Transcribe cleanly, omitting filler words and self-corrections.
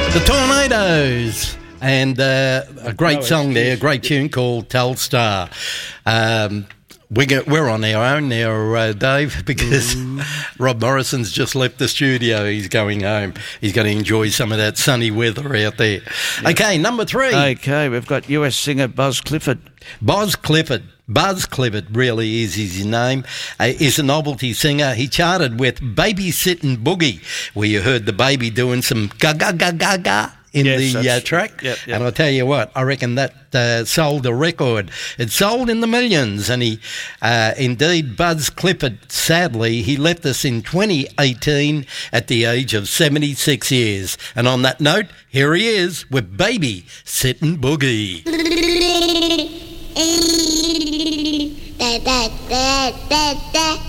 The Tornadoes, and a great song there, a great tune called Telstar. We're on our own now, Dave, because Rob Morrison's just left the studio. He's going home. He's going to enjoy some of that sunny weather out there. Yep. Okay, number 3. Okay, we've got US singer Buzz Clifford. Buzz Clifford really is his name. Is a novelty singer. He charted with Babysittin' Boogie, where you heard the baby doing some ga-ga-ga-ga-ga in the track. Yep. And I'll tell you what, I reckon that sold a record. It sold in the millions. And he, indeed, Buzz Clifford, sadly, he left us in 2018 at the age of 76 years. And on that note, here he is with Babysittin' Boogie. Da da da da da.